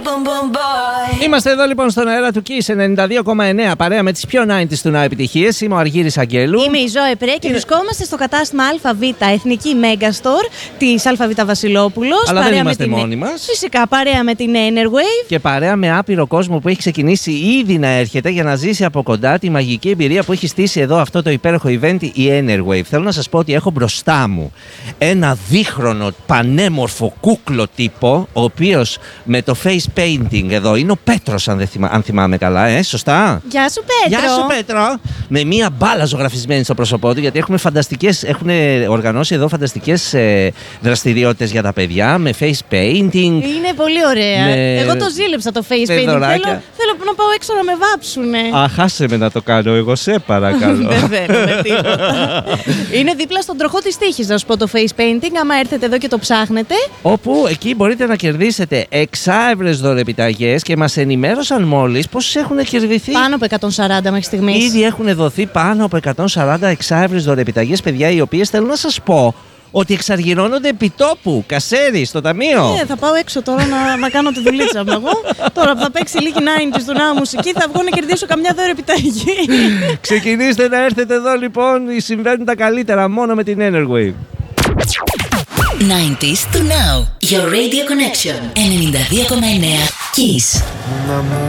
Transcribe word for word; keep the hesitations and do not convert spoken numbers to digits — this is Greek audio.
Είμαστε εδώ λοιπόν στον αέρα του Kiss ενενήντα δύο κόμμα εννέα παρέα με τις πιο ενενήντα του Now επιτυχίες. Είμαι ο Αργύρης Αγγέλου. Είμαι η Ζωέ Πρέ και Είναι... βρισκόμαστε στο κατάστημα ΑΒ Εθνική Megastore της ΑΒ Βασιλόπουλος. Αλλά δεν είμαστε την... μόνοι μας. Φυσικά, παρέα με την Enerwave. Και παρέα με άπειρο κόσμο που έχει ξεκινήσει ήδη να έρχεται για να ζήσει από κοντά τη μαγική εμπειρία που έχει στήσει εδώ αυτό το υπέροχο event, η Enerwave. Θέλω να σας πω ότι έχω μπροστά μου ένα δίχρονο πανέμορφο κούκλο τύπο, ο οποίος με το face painting εδώ είναι ο Πέτρος, αν, θυμά, αν θυμάμαι καλά, ε, σωστά. Γεια σου, Πέτρο. Γεια σου, Πέτρο. Με μία μπάλα ζωγραφισμένη στο πρόσωπό του, γιατί έχουμε φανταστικές, έχουν οργανώσει εδώ φανταστικές ε, δραστηριότητες για τα παιδιά, με face painting. Είναι πολύ ωραία. Με... Εγώ το ζήλεψα το face painting. Θέλω, θέλω να πάω έξω να με βάψουνε. Αχ, άσε με να το κάνω, εγώ σε παρακαλώ. Δεν θέλουμε τίποτα. Είναι δίπλα στον τροχό της τύχης, να σου πω, το face painting. Άμα έρθετε εδώ και το ψάχνετε. Όπου εκεί μπορείτε να κερδίσετε εξάευρες δωρεπιταγές και μας ενημέρωσαν μόλις πόσους έχουν κερδιθεί. Πάνω από εκατόν σαράντα μέχρι στιγμής. Ήδη έχουν δοθεί πάνω από εκατόν σαράντα εξάευρες δωρεπιταγές, παιδιά, οι οποίες θέλω να σας πω ότι εξαργυρώνονται επί τόπου, κασέρι, στο ταμείο. Ναι, θα πάω έξω τώρα να, να κάνω τη δουλίτσα μου εγώ. Τώρα που θα παίξει λίγη ενενήντα του Now μουσική, θα βγω να κερδίσω καμιά δωρεπιταγή. Ξεκινήστε να έρθετε εδώ λοιπόν, συμβαίνουν τα καλύτερα μόνο με την Enerwave. ενενήντα to Now. Your radio connection. ενενήντα δύο κόμμα εννέα Kiss.